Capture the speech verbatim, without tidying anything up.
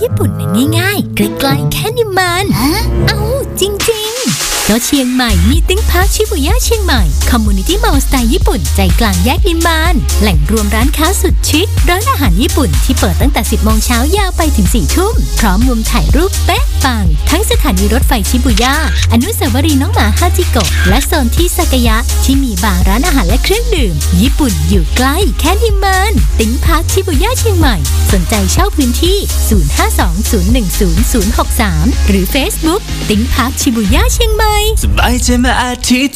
ญี่ปุ่นนั้นง่ายๆใกล้ๆแค่นิมมานเอ้าจริงๆก็เชียงใหม่มีติ้งพาร์คชิบุย่าเชียงใหม่คอมมูนิตี้มอลล์สไตล์ญี่ปุ่นใจกลางแยกนิมมานแหล่งรวมร้านค้าสุดชิคร้านอาหารญี่ปุ่นที่เปิดตั้งแต่สิบโมงเช้ายาวไปถึงสี่ทุ่มพร้อมมุมถ่ายรูปเป๊ะปังทั้งสถานีรถไฟชิบุย่าอนุสาวรีย์น้องหมาฮาจิโกะและโซนที่ซากายะที่มีบาร์ร้านอาหารและเครื่องดื่มญี่ปุ่นอยู่ใกล้แค่นิมมานติ้งพาร์คชิบุย่าเชียงใหม่สนใจเช่าพื้นที่ศูนย์ ห้า สอง ศูนย์ หนึ่ง ศูนย์ ศูนย์ หก สามหรือ Facebook ติ้งพาร์คชิบุย่าเชียงใหม่สบายใจมาอาทิตย์